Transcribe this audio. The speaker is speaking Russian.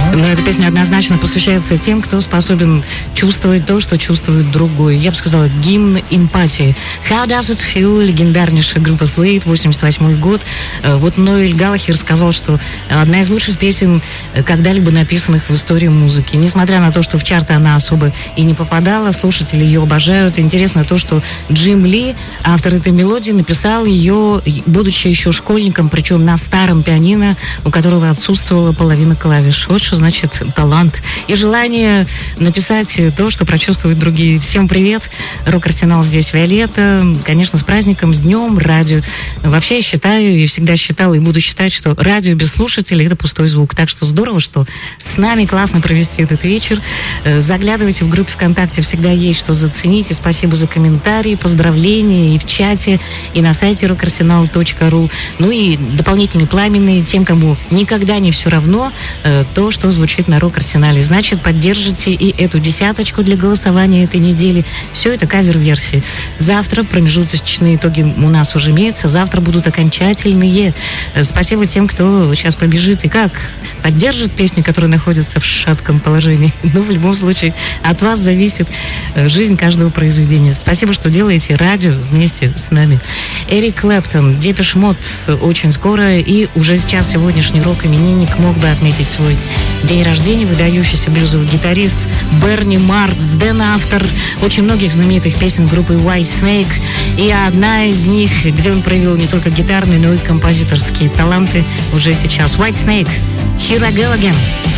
Но эта песня однозначно посвящается тем, кто способен чувствовать то, что чувствует другой. Я бы сказала, гимн эмпатии. How Does It Feel? Легендарнейшая группа Slade, 88 год. Вот Ноэль Галлахер сказал, что одна из лучших песен, когда-либо написанных в истории музыки. Несмотря на то, что в чарты она особо и не попадала, слушатели ее обожают. Интересно то, что Джим Ли, автор этой мелодии, написал ее, будучи еще школьником, причем на старом пианино, у которого отсутствовала половина клавиш. Вот что значит талант и желание написать то, что прочувствуют другие. Всем привет! Рок-арсенал здесь, Виолетта. Конечно, с праздником, с днем радио. Вообще я считаю, и всегда считала, и буду считать, что радио без слушателей — это пустой звук. Так что здорово, что с нами классно провести этот вечер. Заглядывайте в группе ВКонтакте, всегда есть что заценить. И спасибо за комментарии, поздравления и в чате, и на сайте rockarsenal.ru. Ну и дополнительные пламенные тем, кому никогда не все равно то, что звучит на Рок-арсенале. Значит, поддержите и эту десяточку для голосования этой недели. Все это кавер-версии. Завтра промежуточные итоги у нас уже имеются. Завтра будут окончательные. Спасибо тем, кто сейчас побежит и как поддержит песни, которые находятся в шатком положении. Ну, в любом случае, от вас зависит жизнь каждого произведения. Спасибо, что делаете радио вместе с нами. Эрик Клэптон, Депеш Мод очень скоро, и уже сейчас сегодняшний рок-именинник мог бы отметить свой день рождения. Выдающийся блюзовый гитарист Берни Мартс, автор очень многих знаменитых песен группы White Snake, и одна из них, где он проявил не только гитарные, но и композиторские таланты уже сейчас. White Snake, Here I Go Again.